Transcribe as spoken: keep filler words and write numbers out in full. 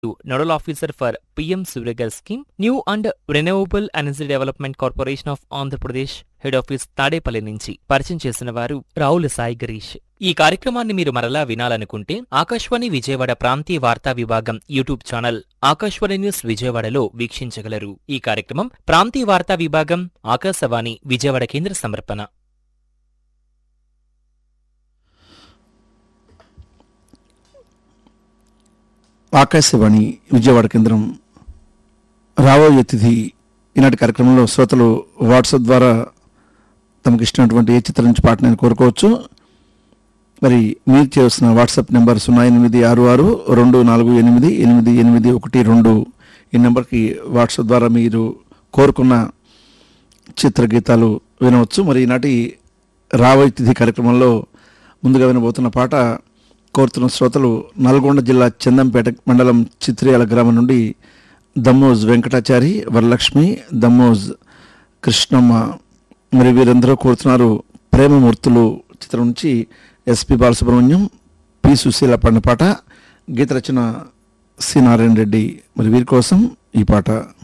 Nodal Officer for P M Suryagar Scheme, New and Renewable Energy Development Corporation of Andhra Pradesh, head office Tadepalli నుంచి పరిచయం చేసిన వారు రావుల సాయి గిరీష్. ఈ కార్యక్రమాన్ని మీరు మరలా వినాలనుకుంటే ఆకాశవాణి విజయవాడ ప్రాంతీయ వార్తా విభాగం యూట్యూబ్ ఛానల్ ఆకాశవాణి న్యూస్ విజయవాడలో వీక్షించగలరు. ఈ కార్యక్రమం ప్రాంతీయ వార్తా విభాగం ఆకాశవాణి విజయవాడ కేంద్ర సమర్పణ. ఆకాశవాణి విజయవాడ కేంద్రం. రాబోయే తిథి ఈనాటి కార్యక్రమంలో శ్రోతలు వాట్సాప్ ద్వారా తమకు ఇష్టమైనటువంటి ఏ చిత్రం నుంచి పాటను కోరుకోవచ్చు. మరి మీరు చేయాల్సిన వాట్సాప్ నెంబర్ సున్నా ఎనిమిది ఆరు ఆరు రెండు నాలుగు ఎనిమిది ఎనిమిది ఎనిమిది ఒకటి రెండు. ఈ నెంబర్కి వాట్సాప్ ద్వారా మీరు కోరుకున్న చిత్రగీతాలు వినవచ్చు. మరి ఈనాటి రాబోయే తిథి కార్యక్రమంలో ముందుగా వినబోతున్న పాట కోరుతున్న శ్రోతలు నల్గొండ జిల్లా చందంపేట మండలం చిత్రియాల గ్రామం నుండి దమ్మోజ్ వెంకటాచారి, వరలక్ష్మి, దమ్మోజ్ కృష్ణమ్మ. మరి వీరందరూ కోరుతున్నారు ప్రేమమూర్తులు చిత్రం నుంచి ఎస్పి బాలసుబ్రహ్మణ్యం, పి సుశీల పాడిన పాట. గీత రచన సి నారాయణ రెడ్డి. మరి వీరి కోసం ఈ పాట.